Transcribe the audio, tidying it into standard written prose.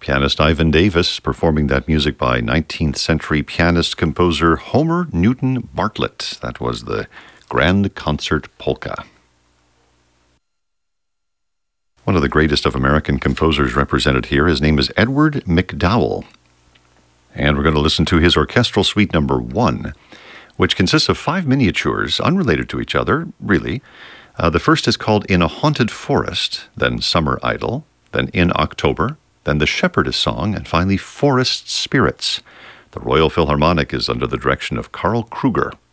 Pianist Ivan Davis performing that music by 19th century pianist-composer Homer Newton Bartlett. That was the Grand Concert Polka. One of the greatest of American composers represented here. His name is Edward MacDowell. And we're going to listen to his Orchestral Suite Number 1, which consists of 5 miniatures, unrelated to each other, really. The first is called In a Haunted Forest, then Summer Idyll, then In October, then The Shepherdess Song, and finally Forest Spirits. The Royal Philharmonic is under the direction of Carl Kruger.